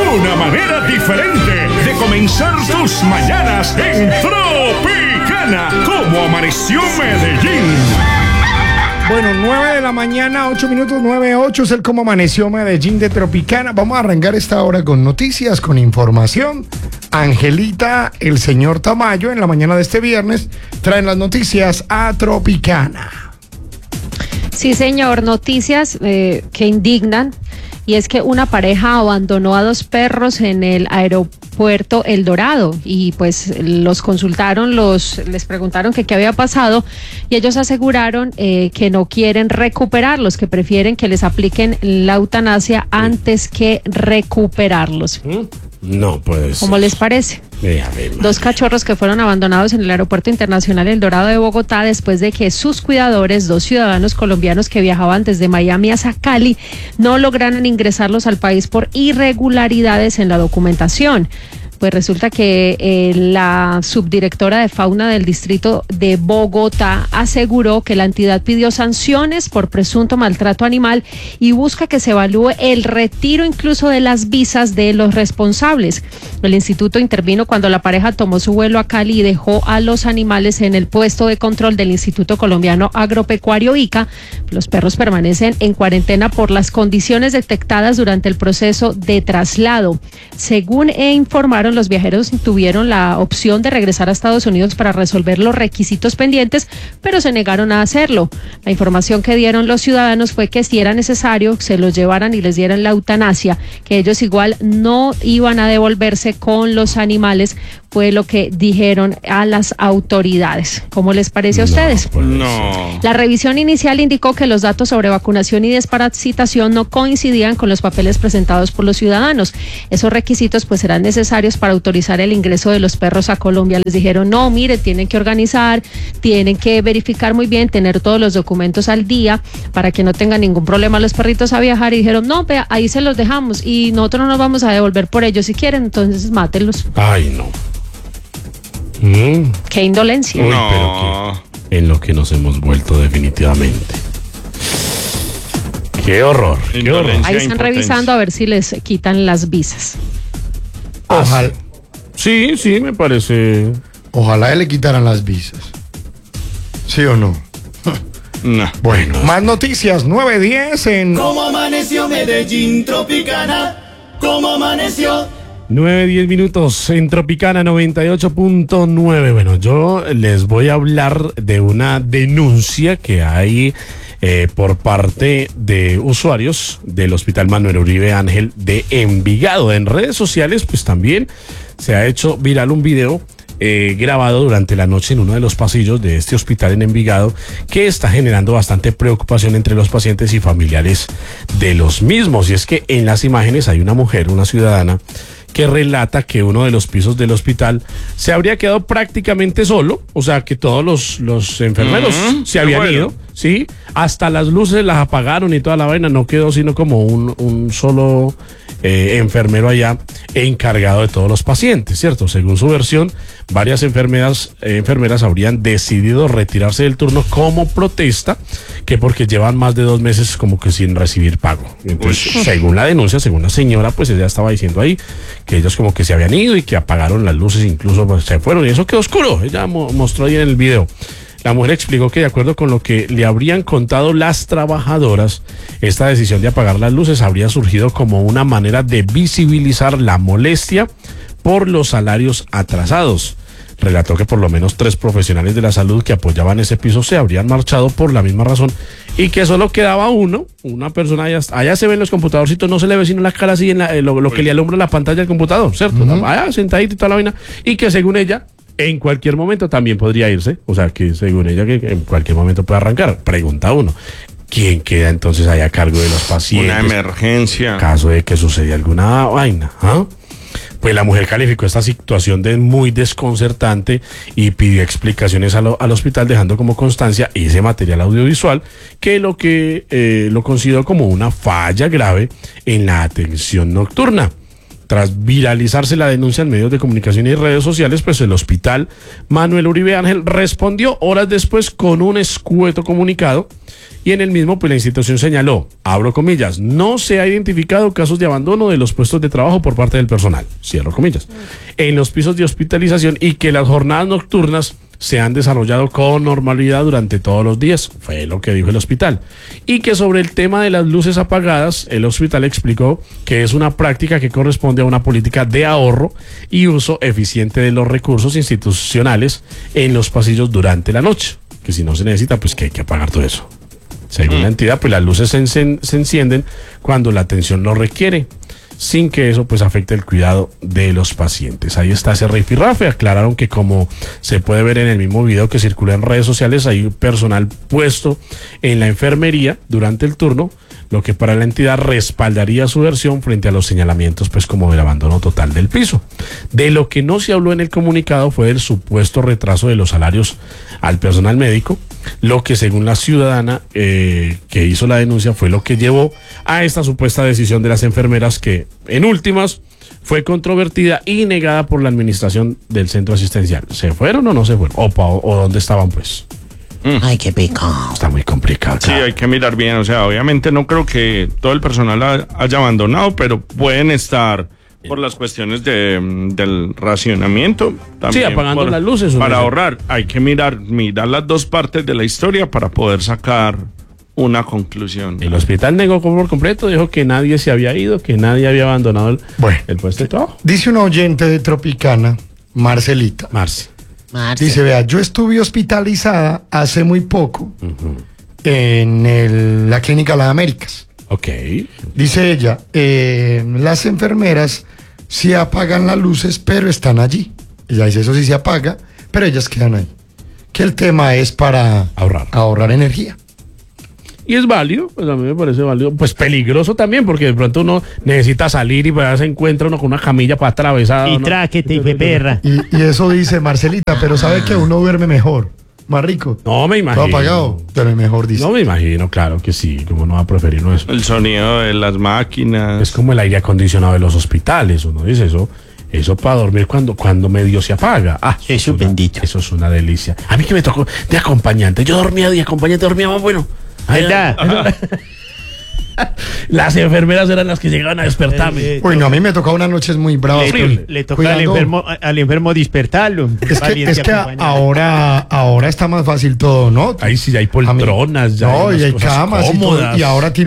Una manera diferente de comenzar tus mañanas en Tropicana. ¿Cómo amaneció Medellín? Bueno, 9 de la mañana, 8 minutos, 9:08 es el Cómo Amaneció Medellín de Tropicana. Vamos a arrancar esta hora con noticias, con información. Angelita, el señor Tamayo, en la mañana de este viernes, traen las noticias a Tropicana. Sí, señor, noticias que indignan. Y es que una pareja abandonó a 2 perros en el aeropuerto El Dorado y pues los consultaron, les preguntaron que qué había pasado y ellos aseguraron que no quieren recuperarlos, que prefieren que les apliquen la eutanasia antes que recuperarlos. No puede ser. ¿Cómo les parece? 2 cachorros que fueron abandonados en el Aeropuerto Internacional El Dorado de Bogotá después de que sus cuidadores, 2 ciudadanos colombianos que viajaban desde Miami hacia Cali, no lograran ingresarlos al país por irregularidades en la documentación. Pues resulta que la subdirectora de fauna del distrito de Bogotá aseguró que la entidad pidió sanciones por presunto maltrato animal y busca que se evalúe el retiro incluso de las visas de los responsables. El instituto intervino cuando la pareja tomó su vuelo a Cali y dejó a los animales en el puesto de control del Instituto Colombiano Agropecuario ICA. Los perros permanecen en cuarentena por las condiciones detectadas durante el proceso de traslado. Según informaron, los viajeros tuvieron la opción de regresar a Estados Unidos para resolver los requisitos pendientes, pero se negaron a hacerlo. La información que dieron los ciudadanos fue que si era necesario, se los llevaran y les dieran la eutanasia, que ellos igual no iban a devolverse con los animales, fue lo que dijeron a las autoridades. ¿Cómo les parece a ustedes? No. La revisión inicial indicó que los datos sobre vacunación y desparasitación no coincidían con los papeles presentados por los ciudadanos. Esos requisitos pues serán necesarios para autorizar el ingreso de los perros a Colombia. Les dijeron, no, mire, tienen que organizar, tienen que verificar muy bien, tener todos los documentos al día para que no tengan ningún problema los perritos a viajar. Y dijeron, no, vea, ahí se los dejamos y nosotros no nos vamos a devolver por ellos. Si quieren, entonces mátenlos. Ay, no. Qué indolencia. Uy, pero en lo que nos hemos vuelto definitivamente. Qué horror, qué horror. Ahí están revisando a ver si les quitan las visas. Ojalá. Sí, me parece. Ojalá le quitaran las visas. ¿Sí o no? No. Bueno, más noticias, 9:10 en... ¿Cómo amaneció Medellín Tropicana? ¿Cómo amaneció? 9:10 minutos en Tropicana 98.9. Bueno, yo les voy a hablar de una denuncia que hay por parte de usuarios del Hospital Manuel Uribe Ángel de Envigado. En redes sociales, pues también se ha hecho viral un video grabado durante la noche en uno de los pasillos de este hospital en Envigado, que está generando bastante preocupación entre los pacientes y familiares de los mismos. Y es que en las imágenes hay una mujer, una ciudadana, que relata que uno de los pisos del hospital se habría quedado prácticamente solo, o sea que todos los enfermeros se habían ido, ¿sí? Hasta las luces las apagaron y toda la vaina, no quedó sino como un solo enfermero allá encargado de todos los pacientes, ¿cierto? Según su versión, varias enfermeras habrían decidido retirarse del turno como protesta, que porque llevan más de 2 meses como que sin recibir pago. Entonces, según la denuncia, según la señora, pues ella estaba diciendo ahí que ellos como que se habían ido y que apagaron las luces, incluso pues, se fueron y eso quedó oscuro. Ella mostró ahí en el video. La mujer explicó que de acuerdo con lo que le habrían contado las trabajadoras, esta decisión de apagar las luces habría surgido como una manera de visibilizar la molestia por los salarios atrasados. Relató que por lo menos 3 profesionales de la salud que apoyaban ese piso se habrían marchado por la misma razón y que solo quedaba una persona allá se ven los computadorcitos, no se le ve sino la cara así en lo que le alumbra la pantalla del computador, ¿cierto? Allá sentadito y toda la vaina, y que según ella en cualquier momento también podría irse, o sea que según ella que en cualquier momento puede arrancar. Pregunta uno, ¿quién queda entonces ahí a cargo de los pacientes? Una emergencia. En caso de que suceda alguna vaina, Pues la mujer calificó esta situación de muy desconcertante y pidió explicaciones al hospital, dejando como constancia ese material audiovisual que lo consideró como una falla grave en la atención nocturna. Tras viralizarse la denuncia en medios de comunicación y redes sociales, pues el hospital Manuel Uribe Ángel respondió horas después con un escueto comunicado, y en el mismo pues la institución señaló, abro comillas, no se ha identificado casos de abandono de los puestos de trabajo por parte del personal, cierro comillas, en los pisos de hospitalización, y que las jornadas nocturnas se han desarrollado con normalidad durante todos los días, fue lo que dijo el hospital. Y que sobre el tema de las luces apagadas, el hospital explicó que es una práctica que corresponde a una política de ahorro y uso eficiente de los recursos institucionales en los pasillos durante la noche, que si no se necesita, pues que hay que apagar todo eso. Según la entidad, pues las luces se encienden cuando la atención lo requiere, sin que eso pues afecte el cuidado de los pacientes. Ahí está ese rifirrafe. Aclararon que, como se puede ver en el mismo video que circula en redes sociales, hay personal puesto en la enfermería durante el turno, lo que para la entidad respaldaría su versión frente a los señalamientos pues como del abandono total del piso. De lo que no se habló en el comunicado fue del supuesto retraso de los salarios al personal médico, lo que según la ciudadana que hizo la denuncia fue lo que llevó a esta supuesta decisión de las enfermeras, que en últimas fue controvertida y negada por la administración del centro asistencial. ¿Se fueron o no se fueron? ¿O dónde estaban pues? Ay, qué pecado. Está muy complicado. Sí, hay que mirar bien. O sea, obviamente no creo que todo el personal haya abandonado, pero pueden estar por las cuestiones del racionamiento. También sí, apagando las luces. Para ahorrar. Hay que mirar las dos partes de la historia para poder sacar una conclusión. El hospital negó por completo, dijo que nadie se había ido, que nadie había abandonado el puesto de trabajo. Dice una oyente de Tropicana, Marcelita. Dice, vea, yo estuve hospitalizada hace muy poco en la clínica Las Américas. Ok. Dice ella, las enfermeras sí apagan las luces, pero están allí. Ella dice, eso sí se apaga, pero ellas quedan ahí. Que el tema es para ahorrar energía. Y es válido, pues a mí me parece válido. Pues peligroso también, porque de pronto uno necesita salir y pues se encuentra uno con una camilla para atravesar. Y tráquete, hijo de perra. Y eso dice Marcelita, pero sabe que uno duerme mejor, más rico. No me imagino. Todo apagado, pero mejor dice. No me imagino, claro que sí, como no va a preferir uno eso. El sonido de las máquinas. Es como el aire acondicionado de los hospitales, uno dice eso. Eso para dormir cuando medio se apaga. Eso es bendito. Eso es una delicia. A mí que me tocó de acompañante. Yo dormía de acompañante, dormía más bueno. ¿Verdad? Las enfermeras eran las que llegaban a despertarme. Bueno, a mí me tocaba unas noches muy bravas. Le toca al enfermo despertarlo. Es que ahora está más fácil todo, ¿no? Ahí sí hay poltronas, ya no, y hay camas y todo, y ahora